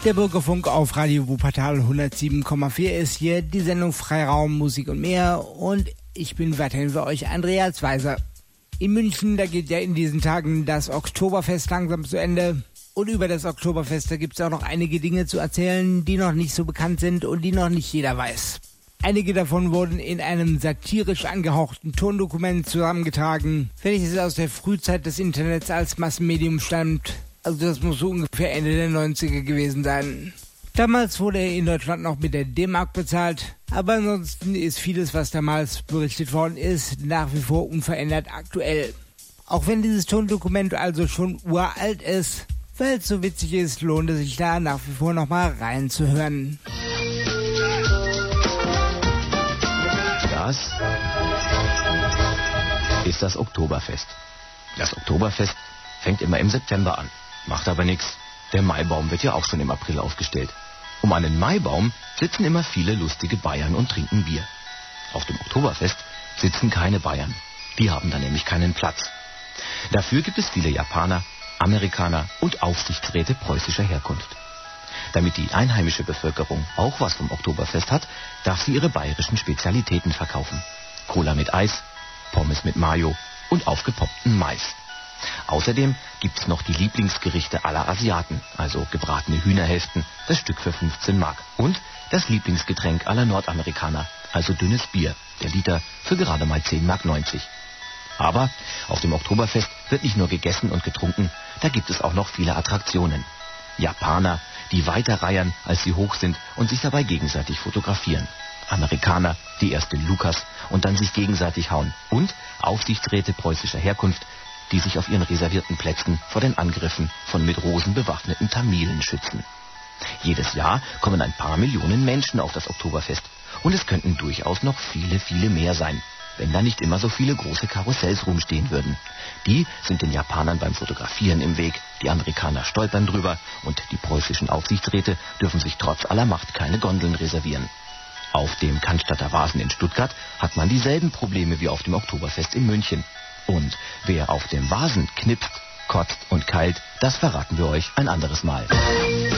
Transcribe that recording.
Der Bürgerfunk auf Radio Wuppertal 107,4 ist hier die Sendung Freiraum, Musik und mehr. Und ich bin weiterhin für euch Andreas Weiser. In München, da geht ja in diesen Tagen das Oktoberfest langsam zu Ende. Und über das Oktoberfest, da gibt es auch noch einige Dinge zu erzählen, die noch nicht so bekannt sind und die noch nicht jeder weiß. Einige davon wurden in einem satirisch angehauchten Tondokument zusammengetragen, welches aus der Frühzeit des Internets als Massenmedium stammt. Also das muss so ungefähr Ende der 90er gewesen sein. Damals wurde er in Deutschland noch mit der D-Mark bezahlt, aber ansonsten ist vieles, was damals berichtet worden ist, nach wie vor unverändert aktuell. Auch wenn dieses Tondokument also schon uralt ist, weil es so witzig ist, lohnt es sich da nach wie vor nochmal reinzuhören. Das ist das Oktoberfest. Das Oktoberfest fängt immer im September an. Macht aber nichts. Der Maibaum wird ja auch schon im April aufgestellt. Um einen Maibaum sitzen immer viele lustige Bayern und trinken Bier. Auf dem Oktoberfest sitzen keine Bayern. Die haben da nämlich keinen Platz. Dafür gibt es viele Japaner, Amerikaner und Aufsichtsräte preußischer Herkunft. Damit die einheimische Bevölkerung auch was vom Oktoberfest hat, darf sie ihre bayerischen Spezialitäten verkaufen. Cola mit Eis, Pommes mit Mayo und aufgepoppten Mais. Außerdem gibt's noch die Lieblingsgerichte aller Asiaten, also gebratene Hühnerhälften, das Stück für 15 Mark. Und das Lieblingsgetränk aller Nordamerikaner, also dünnes Bier, der Liter für gerade mal 10,90 Mark. Aber auf dem Oktoberfest wird nicht nur gegessen und getrunken, da gibt es auch noch viele Attraktionen. Japaner, die weiter reiern, als sie hoch sind und sich dabei gegenseitig fotografieren. Amerikaner, die erst den Lukas und dann sich gegenseitig hauen. Und Aufsichtsräte preußischer Herkunft, die sich auf ihren reservierten Plätzen vor den Angriffen von mit Rosen bewaffneten Tamilen schützen. Jedes Jahr kommen ein paar Millionen Menschen auf das Oktoberfest. Und es könnten durchaus noch viele, viele mehr sein, wenn da nicht immer so viele große Karussells rumstehen würden. Die sind den Japanern beim Fotografieren im Weg, die Amerikaner stolpern drüber und die preußischen Aufsichtsräte dürfen sich trotz aller Macht keine Gondeln reservieren. Auf dem Cannstatter Wasen in Stuttgart hat man dieselben Probleme wie auf dem Oktoberfest in München. Und wer auf dem Wasen knipst, kotzt und keilt, das verraten wir euch ein anderes Mal.